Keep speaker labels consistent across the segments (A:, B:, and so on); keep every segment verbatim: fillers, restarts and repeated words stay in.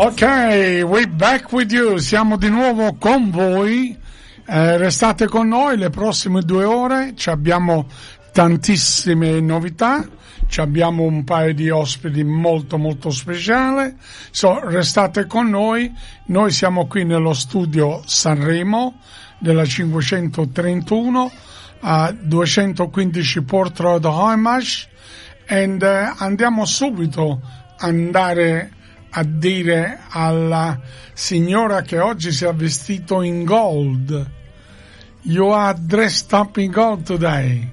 A: Ok, we're back with you, siamo di nuovo con voi, eh, restate con noi le prossime due ore, ci abbiamo tantissime novità, ci abbiamo un paio di ospiti molto molto speciali, so, restate con noi, noi siamo qui nello studio Sanremo della cinquecentotrentuno a duecentoquindici Port Road Heimash e uh, andiamo subito a andare a dire alla signora che oggi si è vestito in gold. You are dressed up in gold today.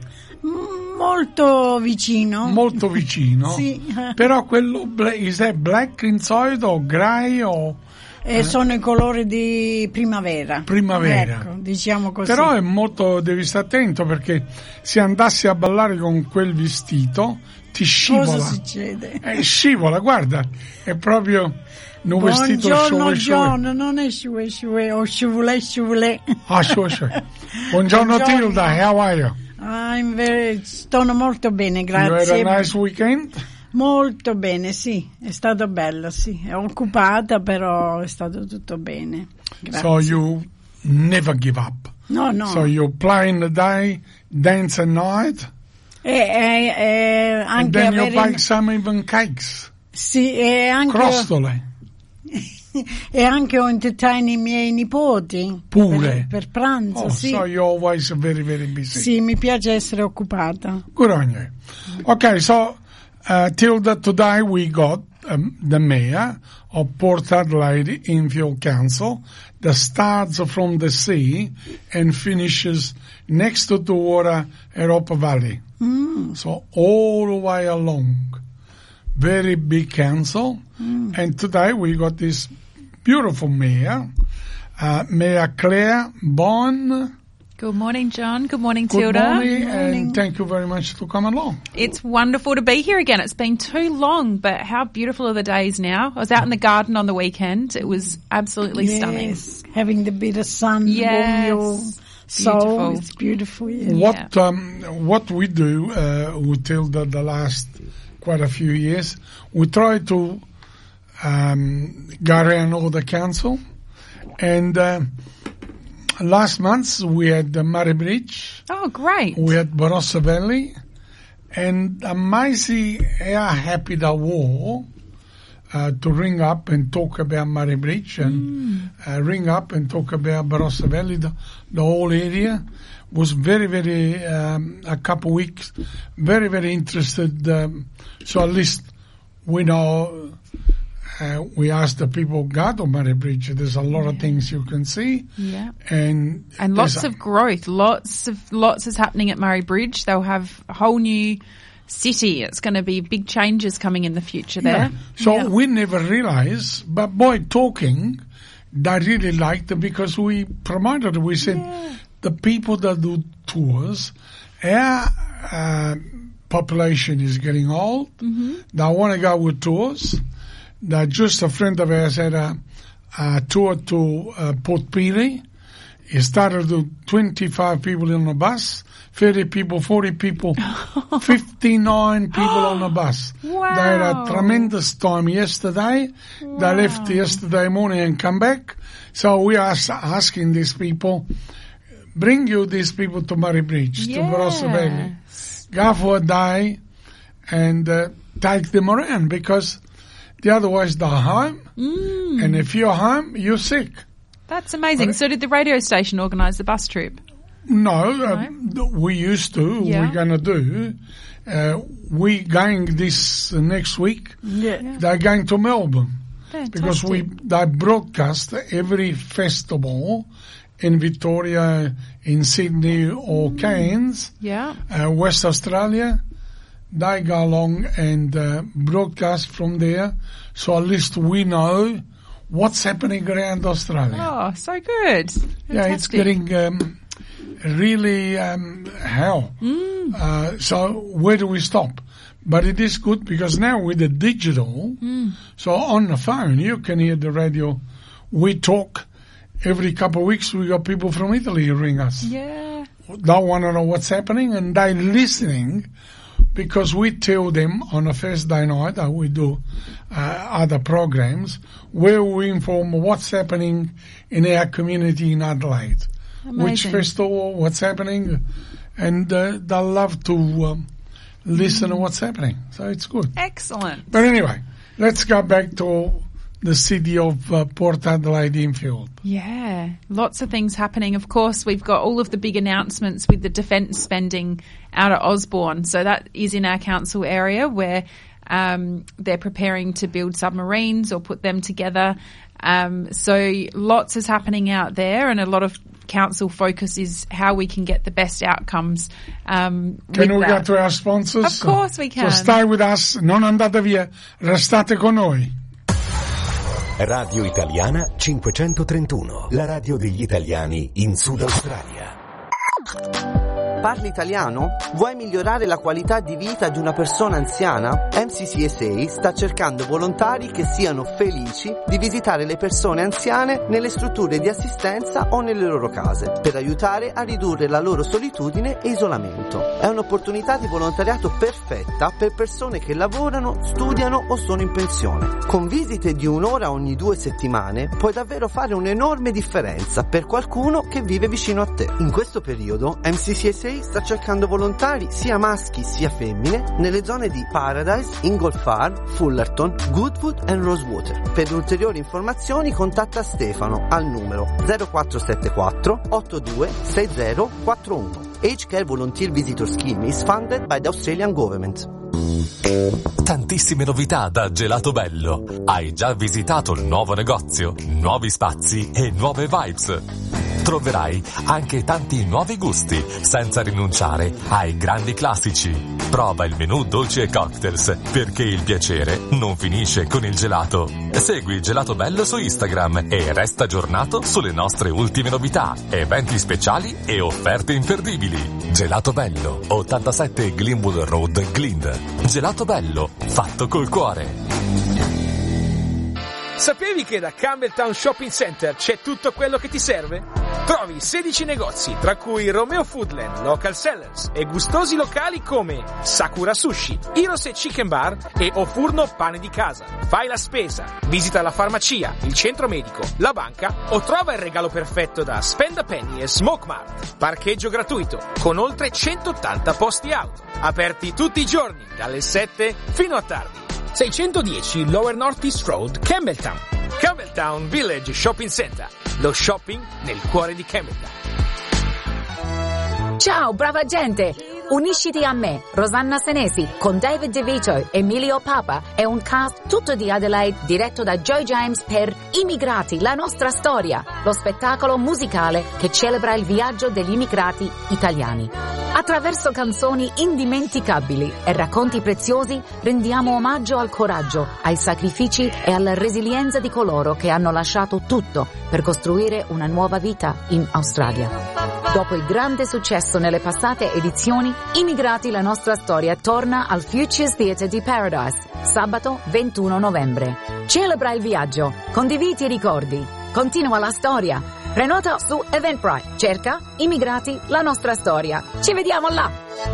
B: Molto vicino.
A: Molto vicino?
B: Sì.
A: Però quello, is that black inside o grey o...
B: Eh, sono i colori di primavera.
A: Primavera.
B: Ecco, diciamo così.
A: Però è molto, devi stare attento perché se andassi a ballare con quel vestito ti scivola.
B: Cosa succede?
A: Eh, scivola, guarda, è proprio un vestito
B: Buongiorno
A: scivola.
B: John, non è scivola scivola o scivola scivola.
A: Ah, scivola scivola. Buongiorno,
B: Buongiorno
A: Tilda, how are you?
B: I'm very, sto molto bene, grazie.
A: You had a nice weekend?
B: Molto bene, sì, è stato bello, sì. È occupata, però è stato tutto bene. Grazie.
A: So you never give up.
B: No, no.
A: So you play in the day, dance at night.
B: E, e, e anche
A: and then
B: avere...
A: you bake some even cakes.
B: Sì, e anche...
A: Crostole.
B: E anche ho entertain i miei nipoti.
A: Pure.
B: Per, per pranzo,
A: oh,
B: sì.
A: So you're always very, very busy.
B: Sì, mi piace essere occupata.
A: Good on you. Okay, so uh, Tilda, today we got um, the mayor of Port Adelaide Infield Council that starts from the sea and finishes next to the water at Upper Valley.
B: Mm.
A: So all the way along. Very big council. Mm. And today we got this beautiful mayor, uh, Mayor Claire Bond.
C: Good morning, John. Good morning,
A: Good
C: Tilda.
A: Morning,
B: Good morning,
A: and thank you very much for coming along.
C: It's wonderful to be here again. It's been too long, but how beautiful are the days now. I was out in the garden on the weekend. It was absolutely
B: yes,
C: stunning.
B: Having the bit of sun
C: Yes.
B: warm your soul.
C: Beautiful.
B: It's beautiful. Yeah.
A: What um, what we do uh, with Tilda the last quite a few years, we try to um, go around all the council, and uh, last month we had the Murray Bridge,
C: Oh, great.
A: we had Barossa Valley, and amazing how happy they were uh, to ring up and talk about Murray Bridge and mm. uh, ring up and talk about Barossa Valley, the, the whole area. Was very, very, um, a couple of weeks, very, very interested. Um, so at least we know, uh, we asked the people, go to Murray Bridge. There's a lot yeah. of things you can see.
C: Yeah.
A: And,
C: And lots of growth. Lots of, lots is happening at Murray Bridge. They'll have a whole new city. It's going to be big changes coming in the future there.
A: Yeah. So
C: yeah.
A: we never realized, but by talking, they really liked it because we promoted it. We said, yeah. the people that do tours, our uh, population is getting old. Mm-hmm. They want to go with tours. They just a friend of ours had a, a tour to uh, Port Pirie. He started with twenty-five people on a bus, thirty people, forty people, fifty-nine people on a bus.
C: Wow.
A: They had a tremendous time yesterday.
C: Wow.
A: They left yesterday morning and come back. So we are asking these people, bring you these people to Murray Bridge,
C: yes.
A: to Barossa Valley. Go for a day and uh, take them around because the otherwise they're home.
C: Mm.
A: And if you're home, you're sick.
C: That's amazing.
A: But,
C: so did the radio station organise the bus trip?
A: No,
C: no?
A: Uh, we used to.
C: Yeah.
A: We're going to do. Uh, we going this uh, next week.
B: Yeah. yeah.
A: They're going to Melbourne.
C: Fantastic.
A: Because we they broadcast every festival in Victoria, in Sydney or mm. Cairns,
C: yeah.
A: uh, West Australia. They go along and uh, broadcast from there, so at least we know what's happening around Australia.
C: Oh, so good. Fantastic.
A: Yeah, it's getting um, really um, hell.
C: Mm.
A: Uh, so where do we stop? But it is good because now with the digital, mm. so on the phone you can hear the radio. We talk every couple of weeks. We got people from Italy who ring us.
C: Yeah.
A: They want to know what's happening and they're listening because we tell them on a Thursday night that we do uh, other programs where we inform what's happening in our community in Adelaide.
C: Amazing.
A: Which festival, what's happening, and uh, they love to um, listen mm. to what's happening. So it's good.
C: Excellent.
A: But anyway, let's go back to the city of uh, Port Adelaide Infield.
C: Yeah, lots of things happening. Of course, we've got all of the big announcements with the defence spending out at Osborne. So that is in our council area where um, they're preparing to build submarines or put them together. Um, so lots is happening out there, and a lot of council focus is how we can get the best outcomes. Um,
A: can we
C: that.
A: go to our sponsors?
C: Of course we can.
A: So stay with us, non andate via, restate con noi.
D: Radio Italiana cinquecentotrentuno, la radio degli italiani in Sud Australia.
E: Parli italiano? Vuoi migliorare la qualità di vita di una persona anziana? M C C S A sta cercando volontari che siano felici di visitare le persone anziane nelle strutture di assistenza o nelle loro case, per aiutare a ridurre la loro solitudine e isolamento. È un'opportunità di volontariato perfetta per persone che lavorano, studiano o sono in pensione. Con visite di un'ora ogni due settimane puoi davvero fare un'enorme differenza per qualcuno che vive vicino a te. In questo periodo M C C S A sta cercando volontari sia maschi sia femmine nelle zone di Paradise, Ingle Farm, Fullerton, Goodwood e Rosewater. Per ulteriori informazioni contatta Stefano al numero zero quattro sette quattro otto due sei zero quattro uno. Age Care Volunteer Visitor Scheme is funded by the Australian Government.
F: Tantissime novità da Gelato Bello. Hai già visitato il nuovo negozio, nuovi spazi e nuove vibes. Troverai anche tanti nuovi gusti, senza rinunciare ai grandi classici. Prova il menù dolci e cocktails, perché il piacere non finisce con il gelato. Segui Gelato Bello su Instagram e resta aggiornato sulle nostre ultime novità, eventi speciali e offerte imperdibili. Gelato Bello, ottantasette Glenwood Road, Glynde. Gelato Bello, fatto col cuore.
G: Sapevi che da Campbelltown Shopping Center c'è tutto quello che ti serve? Trovi sedici negozi, tra cui Romeo Foodland, Local Sellers e gustosi locali come Sakura Sushi, Hirose Chicken Bar e Ofurno Pane di Casa. Fai la spesa, visita la farmacia, il centro medico, la banca o trova il regalo perfetto da Spend a Penny e Smoke Mart. Parcheggio gratuito, con oltre centottanta posti auto. Aperti tutti i giorni, dalle sette fino a tardi. seicentodieci Lower North East Road, Campbelltown. Campbelltown Village Shopping Center. Lo shopping nel cuore di Campbelltown.
H: Ciao, brava gente! Unisciti a me, Rosanna Senesi, con David DeVito, Emilio Papa e un cast tutto di Adelaide diretto da Joe James per Immigrati, la nostra storia, lo spettacolo musicale che celebra il viaggio degli immigrati italiani. Attraverso canzoni indimenticabili e racconti preziosi rendiamo omaggio al coraggio, ai sacrifici e alla resilienza di coloro che hanno lasciato tutto per costruire una nuova vita in Australia. Dopo il grande successo nelle passate edizioni, Immigrati, la nostra storia torna al Futures Theatre di Paradise, sabato ventuno novembre. Celebra il viaggio, condividi i ricordi, continua la storia. Prenota su Eventbrite, cerca Immigrati, la nostra storia. Ci vediamo là!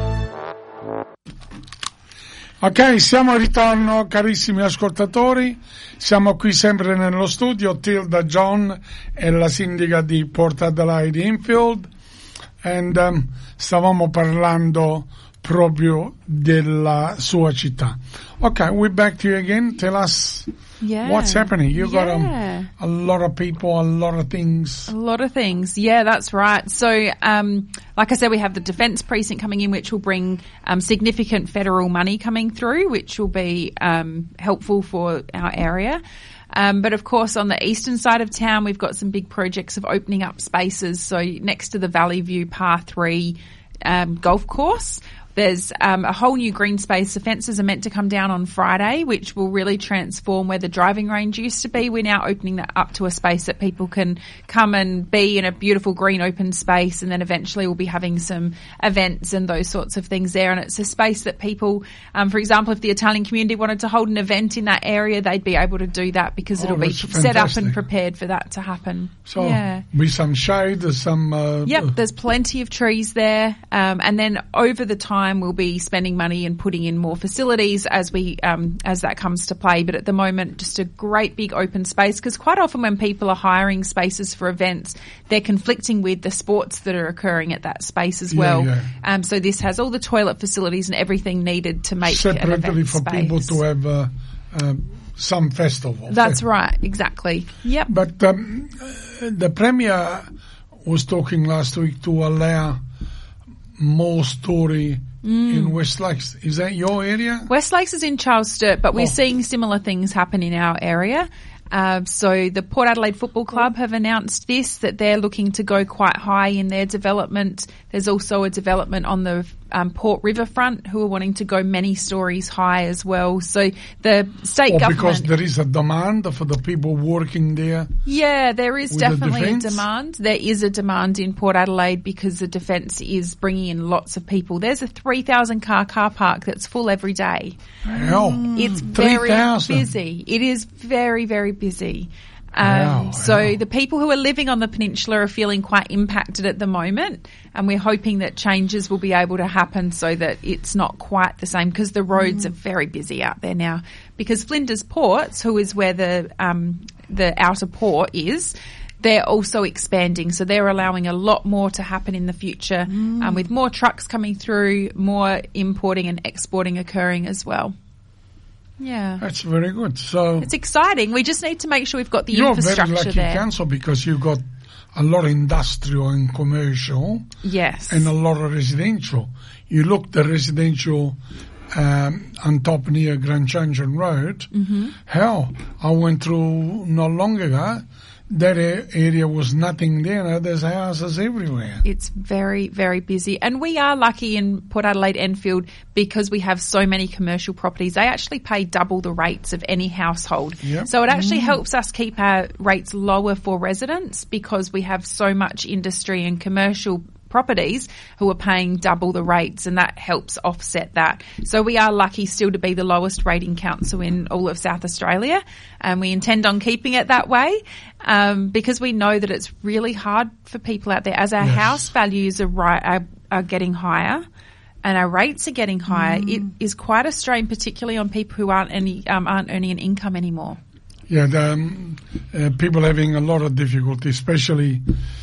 A: Ok, siamo a ritorno, carissimi ascoltatori. Siamo qui sempre nello studio, Tilda John è la sindaca di Port Adelaide Infield. And um, stavamo parlando proprio della sua città. Okay, we're back to you again. Tell us
C: yeah.
A: what's happening. You got
C: yeah.
A: um, a lot of people, a lot of things.
C: A lot of things. Yeah, that's right. So, um, like I said, we have the Defence Precinct coming in, which will bring um, significant federal money coming through, which will be um, helpful for our area. Um, but of course, on the eastern side of town, we've got some big projects of opening up spaces. So next to the Valley View Par three um, golf course, there's um, a whole new green space. The fences are meant to come down on Friday, which will really transform where the driving range used to be. We're now opening that up to a space that people can come and be in a beautiful green open space, and then eventually we'll be having some events and those sorts of things there. And it's a space that people, um, for example, if the Italian community wanted to hold an event in that area, they'd be able to do that because
A: oh,
C: it'll be
A: fantastic.
C: set up and prepared for that to happen.
A: So
C: yeah.
A: be some shade, some... Uh,
C: yep, there's plenty of trees there. Um, and then over the time, time, we'll be spending money and putting in more facilities as we um, as that comes to play. But at the moment, just a great big open space, because quite often when people are hiring spaces for events, they're conflicting with the sports that are occurring at that space as well.
A: Yeah, yeah.
C: Um, so this has all the toilet facilities and everything needed to make an
A: separately
C: event
A: for
C: space.
A: people to have uh, uh, some festival.
C: That's right, exactly. Yep.
A: But um, the Premier was talking last week to allow more story mm. in West Lakes. Is that your area?
C: West Lakes is in Charles Sturt, but we're
A: Oh.
C: seeing similar things happen in our area. Uh, so the Port Adelaide Football Club have announced this, that they're looking to go quite high in their development. There's also a development on the um, Port Riverfront who are wanting to go many stories high as well. So the state
A: Or
C: government...
A: because there is a demand for the people working there?
C: Yeah, there is
A: With the
C: definitely a
A: defence?
C: demand. There is a demand in Port Adelaide because the defence is bringing in lots of people. There's a three thousand car car park that's full every day.
A: Hell,
C: It's very
A: three thousand.
C: busy. It is very, very busy. Um,
A: Wow,
C: so
A: wow.
C: the people who are living on the peninsula are feeling quite impacted at the moment, and we're hoping that changes will be able to happen so that it's not quite the same, because the roads are very busy out there now. Because Flinders Ports, who is where the um, the outer port is, they're also expanding, so they're allowing a lot more to happen in the future, um, with more trucks coming through, more importing and exporting occurring as well. Yeah.
A: That's very good. So
C: It's exciting. We just need to make sure we've got the
A: you're a very
C: infrastructure
A: lucky
C: there.
A: council because you've got a lot of industrial and commercial
C: Yes.
A: and a lot of residential. You look the residential um, on top near Grand Junction Road. Mm-hmm. Hell, I went through not long ago. That a- area was nothing there. Now there's houses everywhere.
C: It's very, very busy. And we are lucky in Port Adelaide Enfield because we have so many commercial properties. They actually pay double the rates of any household.
A: Yep.
C: So it actually helps us keep our rates lower for residents because we have so much industry and commercial properties who are paying double the rates, and that helps offset that. So we are lucky still to be the lowest rating council in all of South Australia, and we intend on keeping it that way um, because we know that it's really hard for people out there as our
A: Yes.
C: house values are, ri- are, are getting higher and our rates are getting higher. It is quite a strain, particularly on people who aren't any um, aren't earning an income anymore.
A: Yeah, the, um, uh, people having a lot of difficulty, especially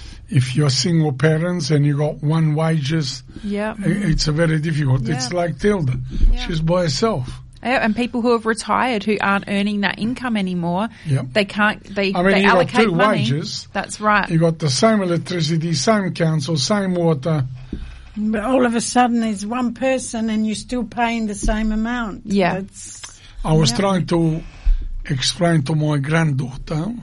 A: if you're single parents and you got one wages.
C: Yeah.
A: i- It's a very difficult.
C: Yeah.
A: It's like Tilda.
C: Yeah.
A: She's by herself.
C: Yeah, and people who have retired who aren't earning that income anymore,
A: Yep.
C: they can't. They,
A: I mean,
C: they
A: you got
C: allocate
A: two
C: money.
A: wages.
C: That's right.
A: You got the same electricity, same council, same water.
B: But all of a sudden, it's one person and you're still paying the same amount.
C: Yeah.
B: That's,
A: I was
B: Yeah.
A: trying to explain to my granddaughter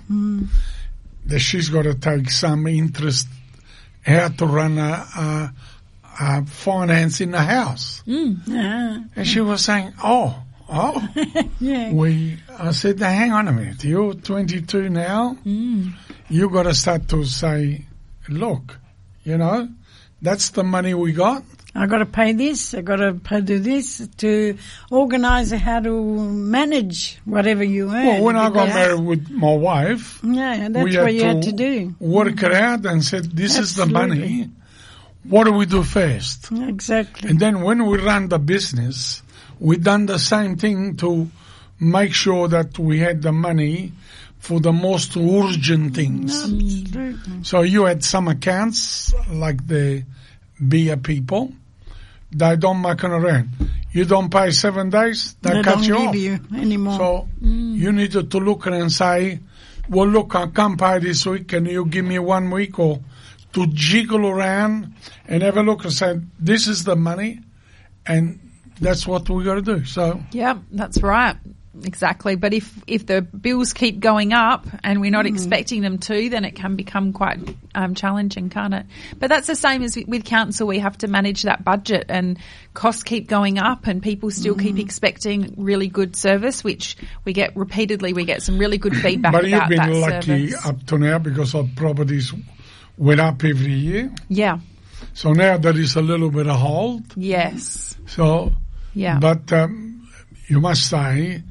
A: that she's got to take some interest how to run a, a, a finance in the house.
B: yeah.
A: And she was saying, oh, oh.
B: Yeah.
A: We, I said, now, hang on a minute. You're twenty-two now. You got to start to say, look, you know, that's the money we got.
B: I got to pay this. I got to pay do this to organise how to manage whatever you earn.
A: Well, when I got
B: Because-
A: married with my wife,
B: yeah, that's
A: we
B: what you had to do.
A: work it out and said, this is the money.
B: Absolutely.
A: What do we do first?
B: Exactly.
A: And then when we ran the business, we done the same thing to make sure that we had the money for the most urgent things.
B: Absolutely.
A: So you had some accounts, like the beer people, they don't make an around. You don't pay seven days, they,
B: They
A: cut
B: don't
A: you
B: give
A: off.
B: you anymore.
A: So you needed to look and say, well, look, I can't pay this week. Can you give me one week? Or to jiggle around and have a look and say, this is the money, and that's what we got to do. So
C: Yeah, that's right. Exactly. But if, if the bills keep going up and we're not expecting them to, then it can become quite um, challenging, can't it? But that's the same as with council. We have to manage that budget, and costs keep going up, and people still keep expecting really good service, which we get repeatedly. We get some really good feedback
A: but you've
C: about that
A: been lucky
C: service.
A: up to now because our properties went up every year.
C: Yeah.
A: So now there is a little bit of hold.
C: Yes.
A: So,
C: Yeah.
A: but um, you must say,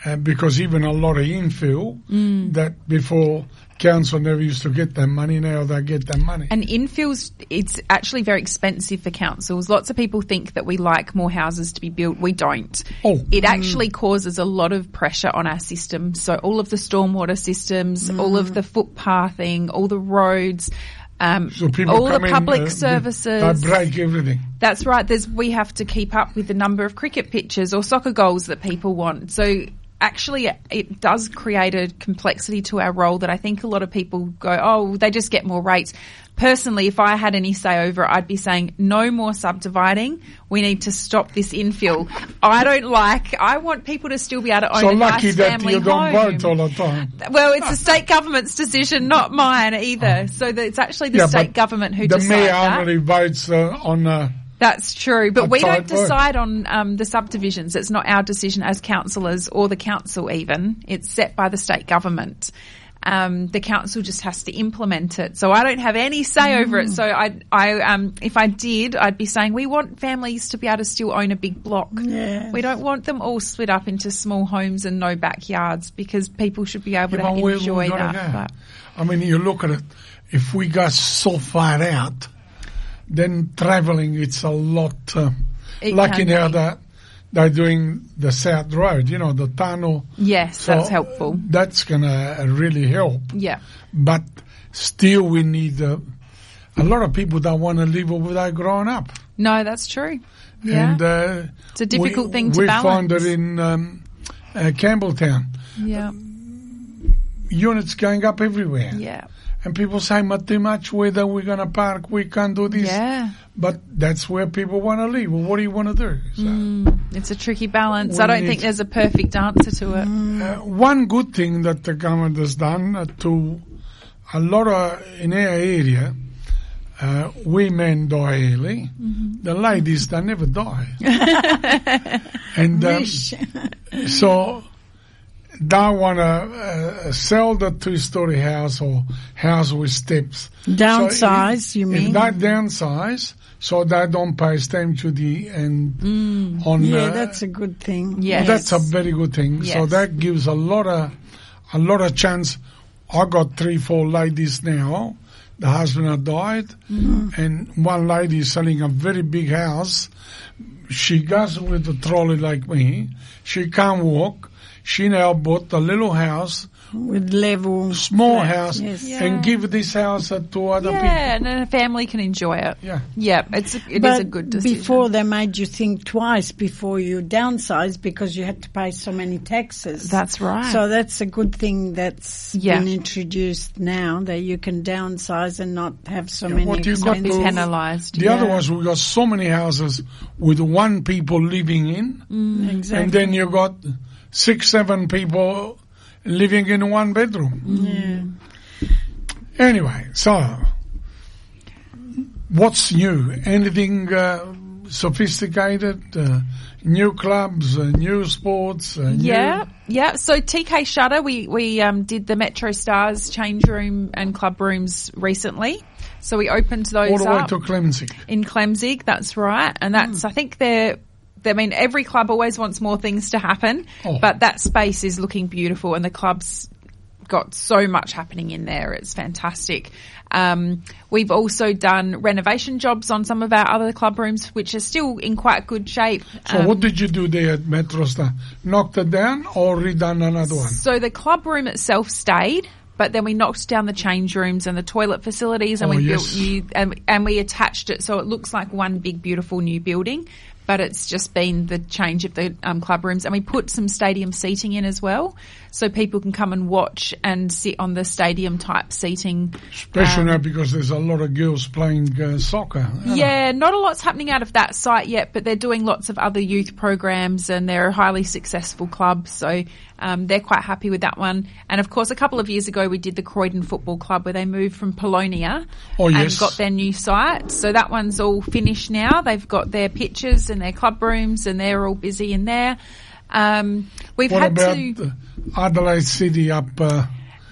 A: uh, because even a lot of infill
C: Mm.
A: that before council never used to get that money, now they get that money.
C: And infills, it's actually very expensive for councils. Lots of people think that we like more houses to be built. We don't.
A: Oh.
C: It actually causes a lot of pressure on our system. So all of the stormwater systems, all of the footpathing, all the roads, um,
A: So people
C: all the
A: come in,
C: public
A: uh,
C: services.
A: They break everything.
C: That's right. There's, we have to keep up with the number of cricket pitches or soccer goals that people want. So actually it does create a complexity to our role that I think a lot of people go, oh, they just get more rates. Personally, if I had any say over it, I'd be saying no more subdividing. We need to stop this infill. I don't like, I want people to still be able to own
A: So
C: a
A: lucky
C: nice
A: that
C: family
A: you don't
C: home.
A: vote all the time.
C: Well, it's the state government's decision, not mine either. So that it's actually the
A: Yeah,
C: state
A: but
C: government who
A: the
C: decides
A: mayor
C: that.
A: only votes uh, on... Uh,
C: That's true, but we don't
A: Outside work.
C: decide on um, the subdivisions. It's not our decision as councillors or the council even. It's set by the state government. Um, the council just has to implement it. So I don't have any say over it. So I, I, um, if I did, I'd be saying we want families to be able to still own a big block.
B: Yes.
C: We don't want them all split up into small homes and no backyards because people should be able
A: Yeah, but
C: to
A: where
C: enjoy
A: we gonna
C: that.
A: go?
C: But
A: I mean, you look at it, if we go so far out, then travelling, it's a lot, uh,
C: It
A: like
C: can
A: in how
C: be.
A: that they're doing the South Road, you know, the tunnel.
C: yes,
A: So
C: that's helpful.
A: That's going to really help.
C: Yeah.
A: But still we need, uh, a lot of people don't want to live where they're growing up.
C: No, that's true. Yeah.
A: And uh,
C: It's a difficult
A: we,
C: thing to
A: we
C: balance.
A: find it in um, uh, Campbelltown.
C: yeah.
A: Units going up everywhere.
C: Yeah.
A: And people say, but too much, whether we're going to park, we can't do this.
C: Yeah.
A: But that's where people want to live. Well, what do you want to do? So,
C: It's a tricky balance.
A: We
C: I don't
A: need-
C: think there's a perfect answer to it.
A: uh, one good thing that the government has done uh, to a lot of, in our area, uh, women die early. The ladies, they never die. and um,
B: Wish.
A: so they want to uh, sell the two-story house or house with steps.
B: Downsize,
A: So
B: you
A: if
B: mean?
A: they downsize, so they don't pay stamp duty and on.
B: Yeah,
A: uh,
B: that's a good thing.
C: Yes.
A: That's a very good thing. So
C: Yes.
A: that gives a lot of a lot of chance. I got three, four ladies now. The husband had died, and one lady is selling a very big house. She goes with a trolley like me. She can't walk. She now bought a little house,
B: With level.
A: small
B: flat,
A: house,
B: yes.
A: and give this house uh, to other
C: Yeah,
A: people.
C: and a family can enjoy it.
A: Yeah.
C: Yeah, it's a, it is
B: But
C: a good decision.
B: before they made you think twice before you downsize because you had to pay so many taxes.
C: That's right.
B: So that's a good thing that's
C: Yeah.
B: been introduced now, that you can downsize and not have so many
A: what you got
C: be
B: expenses.
A: to-
C: penalised.
A: The other
B: Yeah.
A: ones, we got so many houses with one people living in.
B: Exactly.
A: And then you got six, seven people living in one bedroom.
B: Yeah.
A: Anyway, so what's new? Anything uh, sophisticated? Uh, new clubs, uh, new sports? Uh,
C: Yeah,
A: new,
C: yeah. So T K Shutter, we we um, did the Metro Stars change room and club rooms recently. So we opened those
A: all the way
C: up
A: to Clemsig.
C: in Clemsig. That's right, and that's I think they're. I mean, every club always wants more things to happen,
A: Oh.
C: but that space is looking beautiful, and the club's got so much happening in there. It's fantastic. Um, we've also done renovation jobs on some of our other club rooms, which are still in quite good shape.
A: So
C: Um,
A: what did you do there at Metro Star? Knocked it down or redone another one?
C: So the club room itself stayed, but then we knocked down the change rooms and the toilet facilities, and
A: Oh,
C: we
A: yes.
C: built new and, and we attached it so it looks like one big beautiful new building. But it's just been the change of the um, club rooms, and we put some stadium seating in as well, so people can come and watch and sit on the stadium type seating.
A: Especially
C: Um,
A: now because there's a lot of girls playing uh, soccer.
C: Yeah, not a lot's happening out of that site yet, but they're doing lots of other youth programs, and they're a highly successful club, so um, they're quite happy with that one. And of course, a couple of years ago, we did the Croydon Football Club, where they moved from Polonia
A: Oh,
C: and
A: yes.
C: got their new site. So that one's all finished now. They've got their pitches and their club rooms, and they're all busy in there. Um, we've
A: What
C: had
A: about
C: to.
A: uh, Adelaide City up? Uh,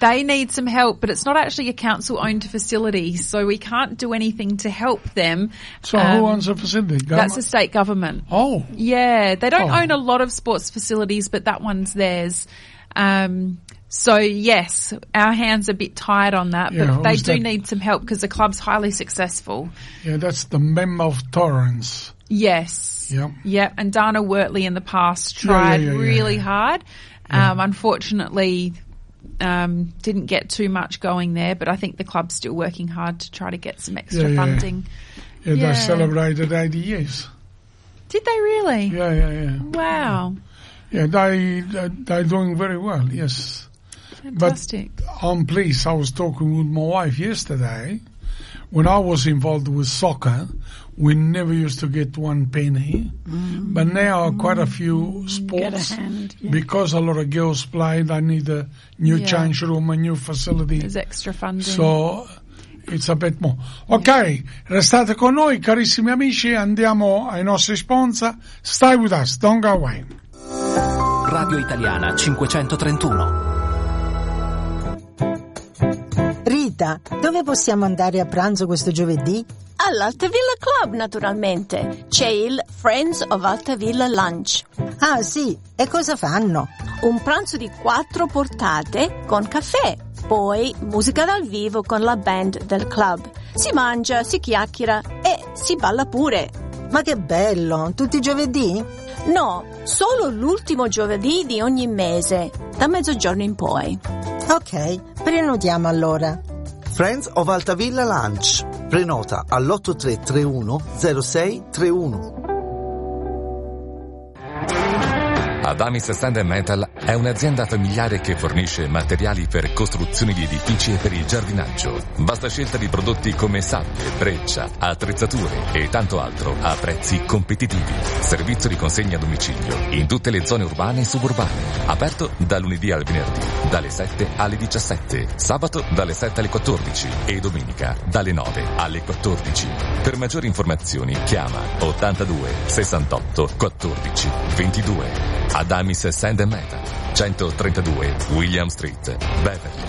C: They need some help, but it's not actually a council-owned facility, so we can't do anything to help them.
A: So um, who owns the facility? Government?
C: That's the state government.
A: Oh.
C: Yeah, they don't
A: oh.
C: own a lot of sports facilities, but that one's theirs. Um, so yes, our hands are a bit tied on that,
A: yeah,
C: but they do
A: that?
C: need some help because the club's highly successful.
A: Yeah, that's the Mem of Torrance.
C: Yes.
A: Yep.
C: Yep. And Dana Wortley in the past tried
A: yeah, yeah, yeah,
C: really
A: yeah.
C: hard.
A: Yeah.
C: Um, unfortunately, um, didn't get too much going there, but I think the club's still working hard to try to get some extra
A: yeah, yeah.
C: funding.
A: Yeah,
C: yeah,
A: they celebrated eighty years.
C: Did they really?
A: Yeah, yeah, yeah.
C: Wow.
A: Yeah, they, they, they're doing very well, yes.
C: Fantastic.
A: But I'm pleased. I was talking with my wife yesterday. When I was involved with soccer, we never used to get one penny. Mm. But now mm. quite a few sports,
B: Get a hand, yeah.
A: because a lot of girls play, they need a new
C: yeah.
A: change room, a new facility.
C: There's extra funding.
A: So it's a bit more. Ok, restate con noi, carissimi amici, andiamo ai nostri sponsor. Stay with us, don't go away.
I: Radio Italiana cinquecentotrentuno.
J: Rita, dove possiamo andare a pranzo questo giovedì?
K: All'Altavilla Club, naturalmente. C'è il Friends of Altavilla Lunch.
J: Ah, sì. E cosa fanno?
K: Un pranzo di quattro portate con caffè. Poi musica dal vivo con la band del club. Si mangia, si chiacchiera e si balla pure.
J: Ma che bello! Tutti i giovedì?
K: No, solo l'ultimo giovedì di ogni mese, da mezzogiorno in poi.
J: Ok, prenotiamo allora.
E: Friends of Altavilla Lunch. Prenota all'otto tre tre uno zero sei tre uno.
F: Adamis Sand and Metal è un'azienda familiare che fornisce materiali per costruzioni di edifici e per il giardinaggio. Vasta scelta di prodotti come sabbie, breccia, attrezzature e tanto altro a prezzi competitivi. Servizio di consegna a domicilio in tutte le zone urbane e suburbane. Aperto da lunedì al venerdì, dalle sette alle diciassette, sabato dalle sette alle quattordici e domenica dalle nove alle quattordici. Per maggiori informazioni chiama ottantadue sessantotto quattordici ventidue. Adamis Sand and Metal, centotrentadue William Street, Beverly.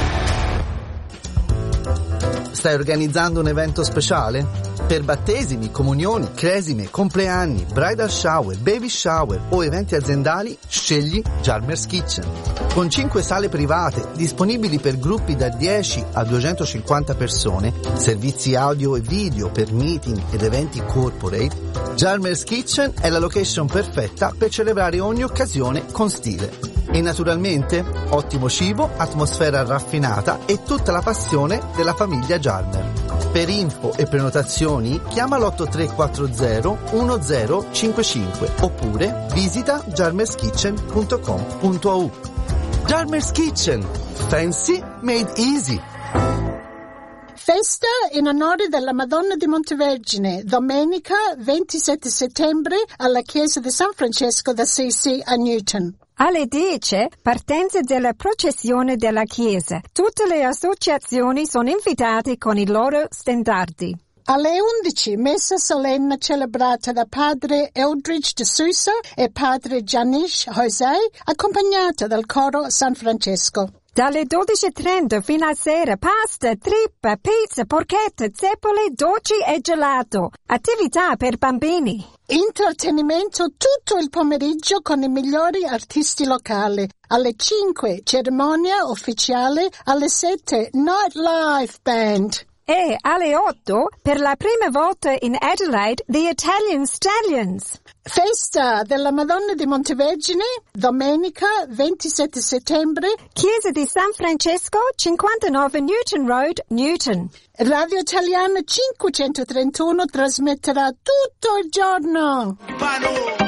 E: Stai organizzando un evento speciale? Per battesimi, comunioni, cresime, compleanni, bridal shower, baby shower o eventi aziendali, scegli Jarmer's Kitchen. Con cinque sale private disponibili per gruppi da dieci a duecentocinquanta persone, servizi audio e video per meeting ed eventi corporate, Jarmer's Kitchen è la location perfetta per celebrare ogni occasione con stile. E naturalmente ottimo cibo, atmosfera raffinata e tutta la passione della famiglia Jarmer. Per info e prenotazioni chiama l'otto tre quattro zero uno zero cinque cinque oppure visita jarmerskitchen punto com punto a u. Jarmer's Kitchen, fancy made easy.
L: Festa in onore della Madonna di Montevergine, domenica ventisette settembre alla chiesa di San Francesco d'Assisi a Newton.
M: Alle dieci, partenza della processione della chiesa. Tutte le associazioni sono invitate con i loro standardi.
L: Alle undici, messa solenne celebrata da padre Eldridge de Sousa e padre Janish José, accompagnata dal coro San Francesco.
M: Dalle dodici e trenta fino a sera, pasta, trippa, pizza, porchetta, zeppole, dolci e gelato. Attività per bambini.
L: Intrattenimento tutto il pomeriggio con i migliori artisti locali. Alle cinque, cerimonia ufficiale. Alle sette, nightlife band.
M: E alle otto, per la prima volta in Adelaide, The Italian Stallions.
L: Festa della Madonna di Montevergine, domenica ventisette settembre.
M: Chiesa di San Francesco, cinquantanove Newton Road, Newton.
L: Radio Italiana cinquecentotrentuno trasmetterà tutto il giorno.